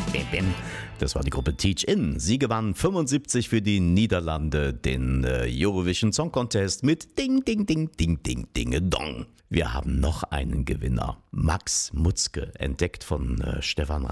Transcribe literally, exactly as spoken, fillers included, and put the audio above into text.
Das war die Gruppe Teach In. Sie gewann fünfundsiebzig für die Niederlande den äh, Eurovision Song Contest mit Ding, Ding, Ding, Ding, Ding, Dinge, Dong. Wir haben noch einen Gewinner. Max Mutzke, entdeckt von äh, Stefan